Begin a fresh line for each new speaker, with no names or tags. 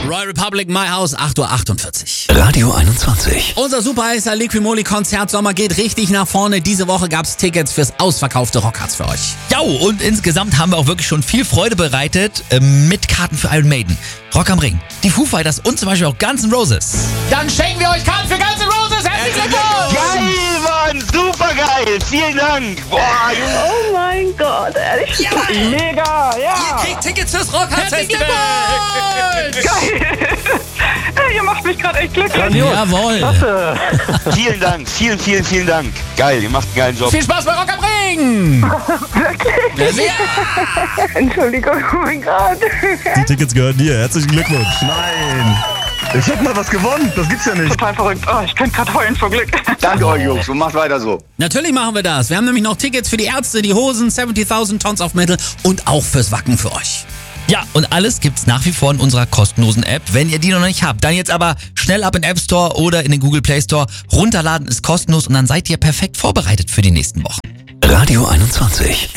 Royal Republic, My House, 8:48
Uhr. Radio 21.
Unser super heißer Liquimoli-Konzertsommer geht richtig nach vorne. Diese Woche gab's Tickets fürs ausverkaufte Rockharz für euch.
Ja, und insgesamt haben wir auch wirklich schon viel Freude bereitet mit Karten für Iron Maiden, Rock am Ring, die Foo Fighters und zum Beispiel auch Guns N' Roses.
Dann schenken wir euch Karten für Guns N' Roses. Herzlichen Glückwunsch!
Geil, Mann, super geil, vielen Dank. Boah, Junge.
Oh mein Gott, ehrlich?
Ja,
Mega, ja.
ihr kriegt Tickets fürs Rockharz Festival.
Geil! Ihr macht mich gerade echt glücklich.
Jawohl.
Vielen Dank, vielen Dank. Geil, ihr macht einen geilen Job.
Viel Spaß bei Rock am Ring.
Wirklich?
Ja.
Entschuldigung, oh mein Gott.
Die Tickets gehören dir. Herzlichen Glückwunsch.
Nein! Ich hab mal was gewonnen, das gibt's ja nicht.
Total verrückt. Oh, ich könnte gerade heulen vor Glück.
Danke euch, Jungs, und macht weiter so.
Natürlich machen wir das. Wir haben nämlich noch Tickets für die Ärzte, die Hosen, 70.000 Tons of Metal und auch fürs Wacken für euch.
Ja, und alles gibt's nach wie vor in unserer kostenlosen App. Wenn ihr die noch nicht habt, dann jetzt aber schnell ab in den App Store oder in den Google Play Store. Runterladen ist kostenlos und dann seid ihr perfekt vorbereitet für die nächsten Wochen.
Radio 21.